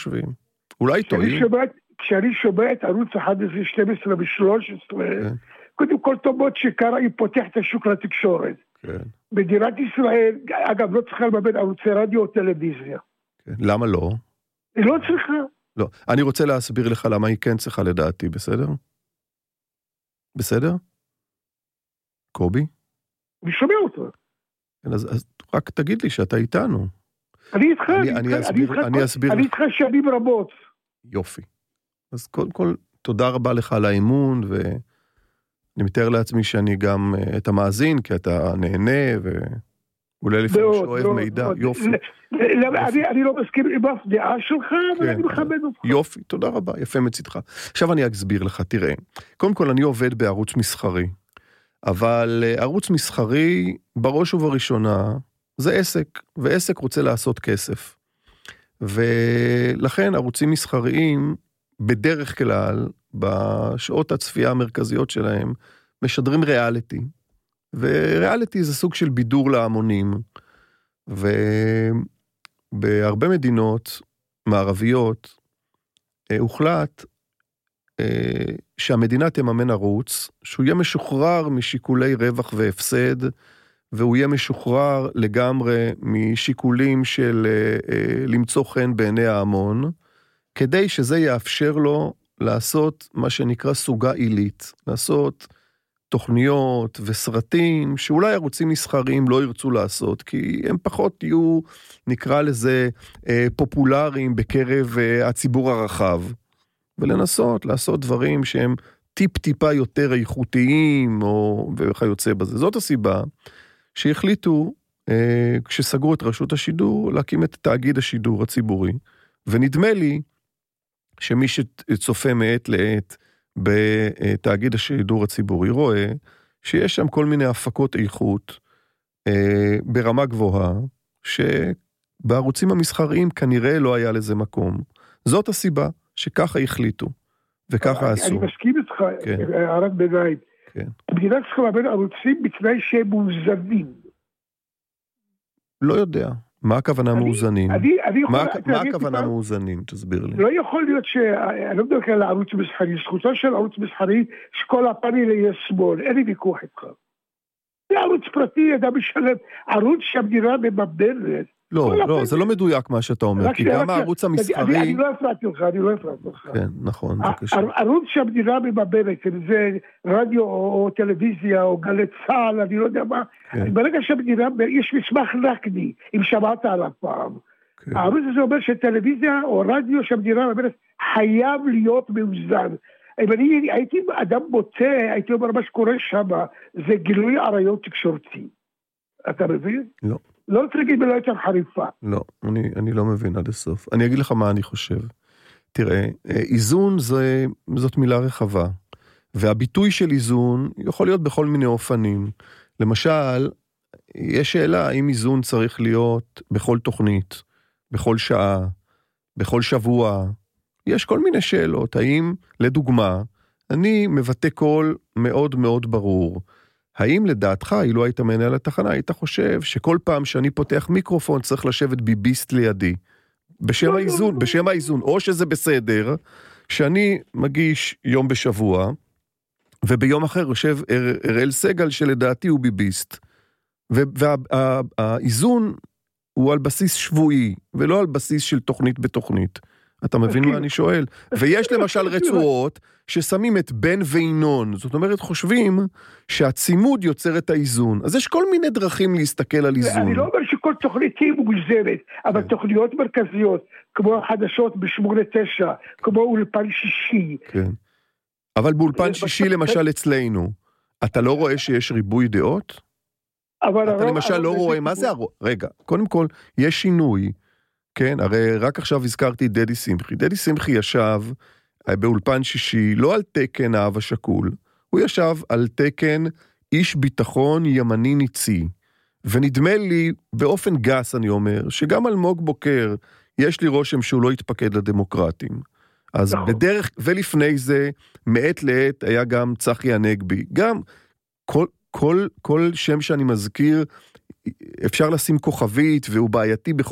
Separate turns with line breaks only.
חושבים. אולי טועים.
כשאני שומע את ערוץ 11, 12 ו-13, קודם כל טובות שקראי פותח את השוק לתקשורת. מדינת ישראל, אגב, לא צריכה לממן ערוצי רדיו או טלוויזיה.
למה לא?
היא לא צריכה.
לא. אני רוצה להסביר לך למה היא כן צריכה לדעתי, בסדר? בסדר? קובי?
אני שומע אותו.
אז רק תגיד לי שאתה איתנו.
אני איתך,
אני
איתך שנים רבות.
יופי. אז קודם כל, תודה רבה לך על האמון, ואני מתאר לעצמי שאני גם את המאזין, כי אתה נהנה, ואולי לפעמים שאוהב מידע. יופי.
אני לא מסכים עם אף דעה שלך, אבל אני מכבד אותך.
יופי, תודה רבה, יפה מצדך. עכשיו אני אסביר לך, תראה. קודם כל, אני עובד בערוץ מסחרי, אבל ערוץ מסחרי, בראש ובראשונה, זה עסק, ועסק רוצה לעשות כסף. ולכן ערוצים מסחריים, בדרך כלל, בשעות הצפייה המרכזיות שלהם, משדרים ריאליטי. וריאליטי זה סוג של בידור להמונים. ובהרבה מדינות מערביות, הוחלט שהמדינה תממן ערוץ, שהוא יהיה משוחרר משיקולי רווח והפסד, והוא יהיה משוחרר לגמרי משיקולים של למצוא חן בעיני ההמון, כדי שזה יאפשר לו לעשות מה שנקרא סוגה עילית, לעשות תוכניות וסרטים שאולי ערוצים מסחריים לא ירצו לעשות, כי הם פחות יהיו, נקרא לזה, פופולריים בקרב הציבור הרחב, ולנסות לעשות דברים שהם טיפה יותר איכותיים, וכיוצא בזה. זאת הסיבה שהחליטו, כשסגרו את רשות השידור, להקים את תאגיד השידור הציבורי, ונדמה לי שמי שצופה מעת לעת בתאגיד השידור הציבורי רואה שיש שם כל מיני הפקות איכות ברמה גבוהה, שבערוצים המסחריים כנראה לא היה לזה מקום. זאת הסיבה שככה החליטו, וככה עשו.
אני מסכים איתך, הרב בגייד. המדינה צריכה להבין ערוצים בתנאי שהם מאוזנים.
לא יודע. מה הכוונה מאוזנים? מה הכוונה מאוזנים? תסביר לי.
לא יכול להיות אני לא מדבר על ערוץ מסחרי, זכותו של ערוץ מסחרי, שכל הפאנל יהיה שמאל, אין לי ויכוח איתך. זה ערוץ פרטי, אדם משלם, ערוץ שהמדינה מממנת.
לא, זה לא מדויק מה שאתה אומר, כי גם הערוץ המסחרי...
אני לא הפרעתי לך,
כן, נכון, בבקשה.
ערוץ שהמדינה מממנת, זה רדיו או טלוויזיה או גלי צהל, אני לא יודע מה, ברגע שהמדינה, יש מסמך נקדי, אם שמעת עליו פעם. הערוץ הזה אומר שטלוויזיה או רדיו שהמדינה מממנת, חייב להיות מאוזן. אם אני הייתי אדם מוצא, הייתי אומר מה שקורה שם, זה גילוי עריות תקשורתי. אתה מבין?
לא.
לא רוצה להגיד בלא יותר חריפה.
לא, אני לא מבין עד הסוף. אני אגיד לך מה אני חושב. תראה, איזון זאת מילה רחבה, והביטוי של איזון יכול להיות בכל מיני אופנים. למשל, יש שאלה האם איזון צריך להיות בכל תוכנית, בכל שעה, בכל שבוע. יש כל מיני שאלות. האם, לדוגמה, אני מבטא קול מאוד מאוד ברור, האם לדעתך, אילו היית מנהל התחנה, היית חושב שכל פעם שאני פותח מיקרופון צריך לשבת ביביסט לידי, בשם האיזון, או שזה בסדר, שאני מגיש יום בשבוע, וביום אחר יושב אראל סגל שלדעתי הוא ביביסט, והאיזון הוא על בסיס שבועי, ולא על בסיס של תוכנית בתוכנית. אתה מבין מה אני שואל? ויש למשל רצועות ששמים את בן וינון, זאת אומרת חושבים שהצימוד יוצר את האיזון. אז יש כל מיני דרכים להסתכל על איזון.
אני לא אומר שכל תוכנית היא מוגזמת, אבל תוכניות מרכזיות, כמו החדשות ב8-9, כמו אולפן שישי.
כן. אבל באולפן שישי למשל אצלנו, אתה לא רואה שיש ריבוי דעות? אתה למשל לא רואה, מה זה רגע, קודם כל, יש שינוי, כן, הרי רק עכשיו הזכרתי דדי שמחי. דדי שמחי ישב באולפן שישי, לא על תקן האב השכול, הוא ישב על תקן איש ביטחון ימני ניצי. ונדמה לי, באופן גס אני אומר, שגם על מוג בוקר, יש לי רושם שהוא לא יתפקד לדמוקרטים. אז בדרך, ולפני זה, מעת לעת היה גם צחי הנגבי. גם כל שם שאני מזכיר, אפשר לשים כוכבית, והוא בעייתי בכל